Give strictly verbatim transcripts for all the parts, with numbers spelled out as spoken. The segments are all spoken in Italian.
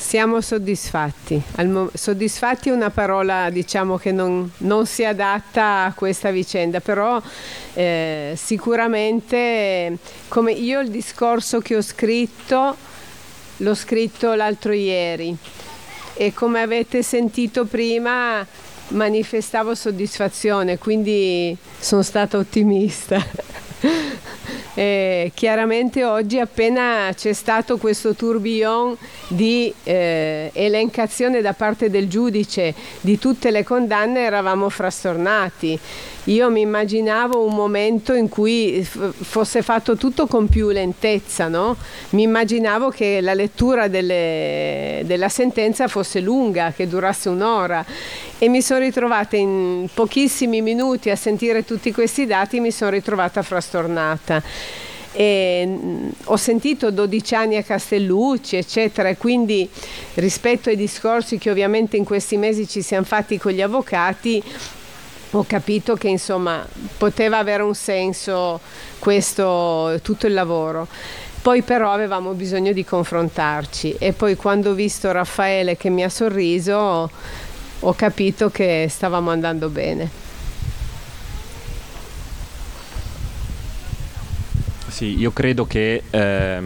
Siamo soddisfatti. Al mo- soddisfatti è una parola, diciamo, che non, non si adatta a questa vicenda, però eh, sicuramente, come io il discorso che ho scritto, l'ho scritto l'altro ieri e come avete sentito prima manifestavo soddisfazione, quindi sono stata ottimista. Eh, chiaramente oggi appena c'è stato questo tourbillon di eh, elencazione da parte del giudice di tutte le condanne, eravamo frastornati. Io mi immaginavo un momento in cui f- fosse fatto tutto con più lentezza, no? Mi immaginavo che la lettura delle, della sentenza fosse lunga, che durasse un'ora, e mi sono ritrovata in pochissimi minuti a sentire tutti questi dati, mi sono ritrovata frastornata. E, mh, ho sentito dodici anni a Castellucci, eccetera, e quindi rispetto ai discorsi che ovviamente in questi mesi ci siamo fatti con gli avvocati, ho capito che insomma poteva avere un senso questo, tutto il lavoro. Poi però avevamo bisogno di confrontarci, e poi quando ho visto Raffaele che mi ha sorriso ho capito che stavamo andando bene. Sì, io credo che eh,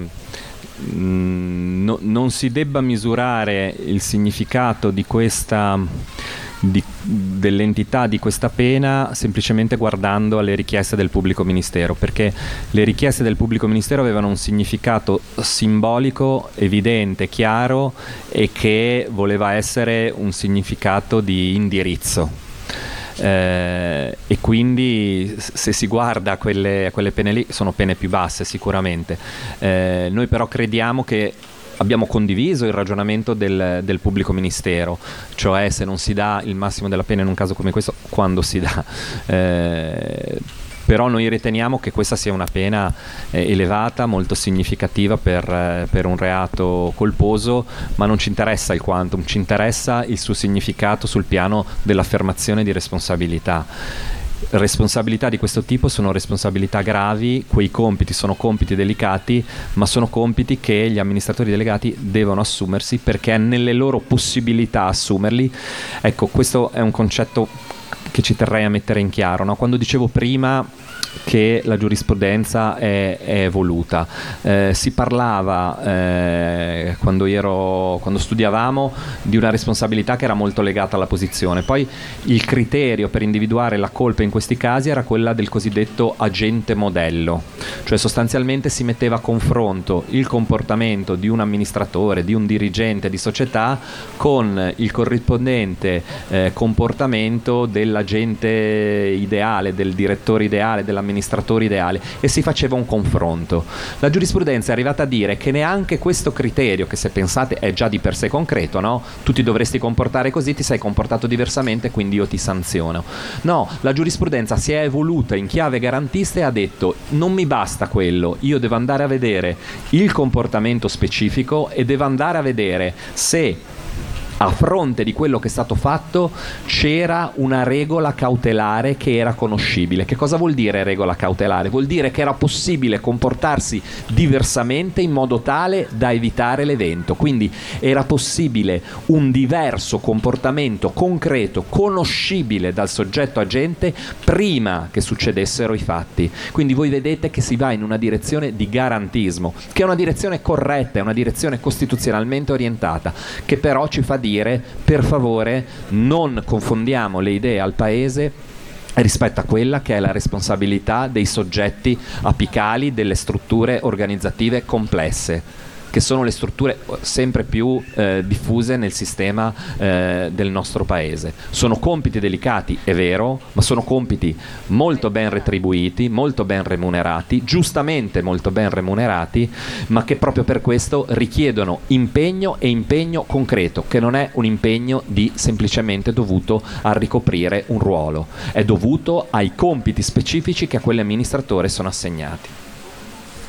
no, non si debba misurare il significato di questa Di, dell'entità di questa pena semplicemente guardando alle richieste del pubblico ministero, perché le richieste del pubblico ministero avevano un significato simbolico evidente, chiaro, e che voleva essere un significato di indirizzo. Eh, e quindi se si guarda a quelle, a quelle pene lì, sono pene più basse sicuramente. Eh, noi però crediamo che abbiamo condiviso il ragionamento del, del pubblico ministero, cioè se non si dà il massimo della pena in un caso come questo, quando si dà. Eh, però noi riteniamo che questa sia una pena eh, elevata, molto significativa per, eh, per un reato colposo, ma non ci interessa il quantum, ci interessa il suo significato sul piano dell'affermazione di responsabilità. Responsabilità di questo tipo sono responsabilità gravi, quei compiti sono compiti delicati, ma sono compiti che gli amministratori delegati devono assumersi perché è nelle loro possibilità assumerli. Ecco, questo è un concetto che ci terrei a mettere in chiaro, no? Quando dicevo prima che la giurisprudenza è, è evoluta, eh, si parlava eh, quando, ero, quando studiavamo di una responsabilità che era molto legata alla posizione, poi il criterio per individuare la colpa in questi casi era quella del cosiddetto agente modello, cioè sostanzialmente si metteva a confronto il comportamento di un amministratore, di un dirigente di società con il corrispondente eh, comportamento dell'agente ideale, del direttore ideale, dell'amministratore ideale, e si faceva un confronto. La giurisprudenza è arrivata a dire che neanche questo criterio, che se pensate è già di per sé concreto, no? Tu ti dovresti comportare così, ti sei comportato diversamente, quindi io ti sanziono. No, la giurisprudenza si è evoluta in chiave garantista e ha detto: non mi basta quello, io devo andare a vedere il comportamento specifico e devo andare a vedere se a fronte di quello che è stato fatto c'era una regola cautelare che era conoscibile. Che cosa vuol dire regola cautelare? Vuol dire che era possibile comportarsi diversamente in modo tale da evitare l'evento, quindi era possibile un diverso comportamento concreto, conoscibile dal soggetto agente prima che succedessero i fatti. Quindi voi vedete che si va in una direzione di garantismo, che è una direzione corretta, è una direzione costituzionalmente orientata, che però ci fa dire: per favore non confondiamo le idee al Paese rispetto a quella che è la responsabilità dei soggetti apicali delle strutture organizzative complesse, che sono le strutture sempre più eh, diffuse nel sistema eh, del nostro paese. Sono compiti delicati, è vero, ma sono compiti molto ben retribuiti, molto ben remunerati, giustamente molto ben remunerati, ma che proprio per questo richiedono impegno, e impegno concreto, che non è un impegno di semplicemente dovuto a ricoprire un ruolo, è dovuto ai compiti specifici che a quell'amministratore sono assegnati.